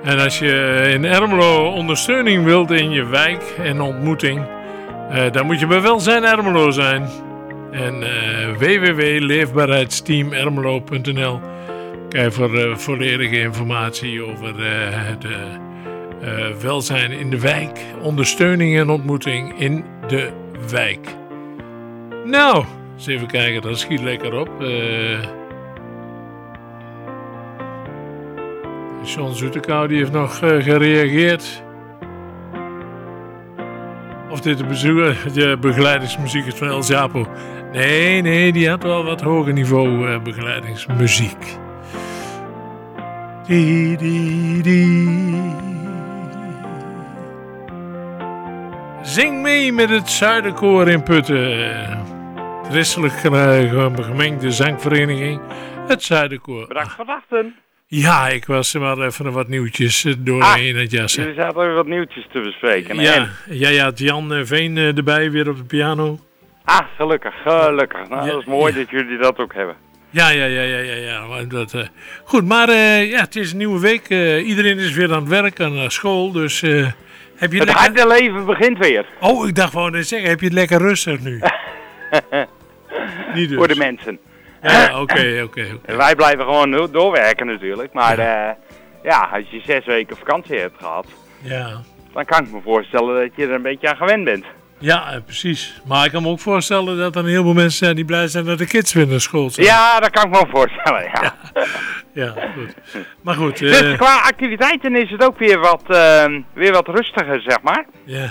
En als je in Ermelo ondersteuning wilt in je wijk en ontmoeting, dan moet je bij Welzijn Ermelo zijn. En www.leefbaarheidsteamermelo.nl kijk je voor volledige informatie over het welzijn in de wijk, ondersteuning en ontmoeting in de wijk. Nou, eens even kijken, dat schiet lekker op. John Zoetekou die heeft nog gereageerd. Of dit de begeleidingsmuziek is van El Japo. Nee, die had wel wat hoger niveau begeleidingsmuziek. Zing mee met het Zuiderkoor in Putten. Christelijk gemengde zangvereniging, het Zuiderkoor. Bedankt voor het wachten. Ja, ik was er maar even wat nieuwtjes doorheen het jassen. Jullie zaten weer wat nieuwtjes te bespreken. Ja, jij had Jan Veen erbij weer op de piano. Gelukkig. Nou, dat is mooi dat jullie dat ook hebben. Ja. Goed, maar het is een nieuwe week. Iedereen is weer aan het werk en naar school, dus... heb je het harde leven begint weer. Oh, ik dacht gewoon te zeggen, heb je het lekker rustig nu? Niet dus. Voor de mensen. Ja, oké. Wij blijven gewoon doorwerken natuurlijk. Maar als je 6 weken vakantie hebt gehad, dan kan ik me voorstellen dat je er een beetje aan gewend bent. Ja, precies. Maar ik kan me ook voorstellen dat er een heleboel mensen zijn die blij zijn dat de kids weer naar school zijn. Ja, dat kan ik me ook voorstellen, ja. Ja, goed. Maar goed. Dus qua activiteiten is het ook weer wat rustiger, zeg maar. Ja.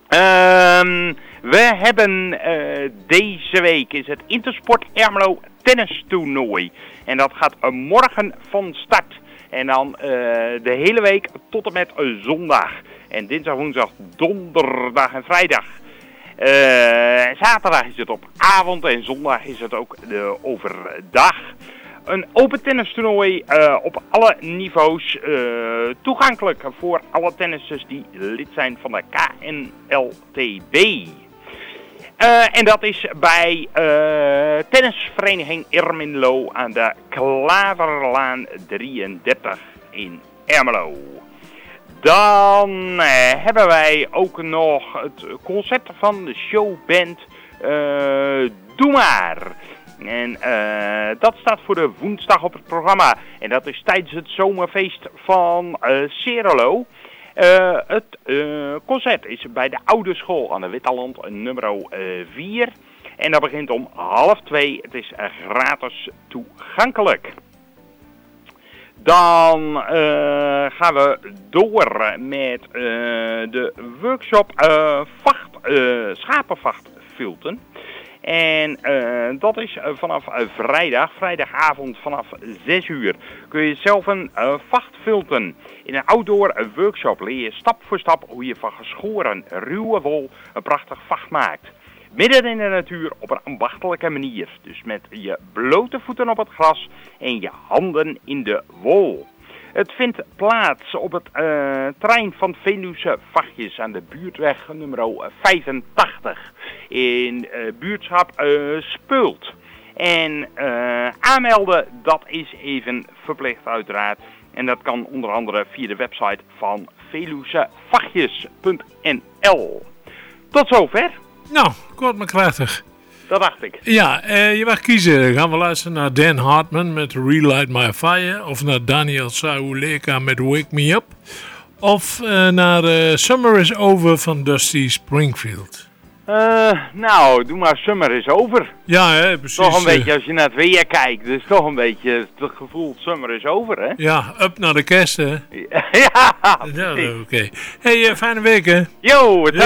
We hebben deze week is het Intersport Ermelo tennistoernooi. En dat gaat morgen van start. En dan de hele week tot en met zondag. En dinsdag, woensdag, donderdag en vrijdag. Zaterdag is het op avond en zondag is het ook overdag. Een open tennistoernooi op alle niveaus. Toegankelijk voor alle tennissers die lid zijn van de KNLTB. En dat is bij tennisvereniging Ermelo aan de Klaverlaan 33 in Ermelo. Dan hebben wij ook nog het concert van de showband Doe Maar. En dat staat voor de woensdag op het programma. En dat is tijdens het zomerfeest van Cerelo. Het concert is bij de oude school aan de Witteland nummer 4. En dat begint om 1:30. Het is gratis toegankelijk. Dan gaan we door met de workshop schapenvachtfilten. En dat is vanaf vrijdagavond vanaf 6 uur. Kun je zelf een vacht filten. In een outdoor workshop leer je stap voor stap hoe je van geschoren ruwe wol een prachtig vacht maakt. Midden in de natuur op een ambachtelijke manier. Dus met je blote voeten op het gras en je handen in de wol. Het vindt plaats op het terrein van Veluwe Vachtjes aan de buurtweg nummer 85 in buurtschap Speult. En aanmelden, dat is even verplicht uiteraard. En dat kan onder andere via de website van veluwevachtjes.nl. Tot zover. Nou, kort maar krachtig. Dat dacht ik. Ja, je mag kiezen. Gaan we luisteren naar Dan Hartman met Relight My Fire. Of naar Daniel Sauleka met Wake Me Up. Of naar Summer Is Over van Dusty Springfield. Nou, doe maar Summer Is Over. Ja, hè, precies. Toch een beetje, als je naar het weer kijkt, dus toch een beetje het gevoel Summer Is Over, hè? Ja, up naar de kerst, hè? Ja, oké. Hey, fijne week, hè? Yo,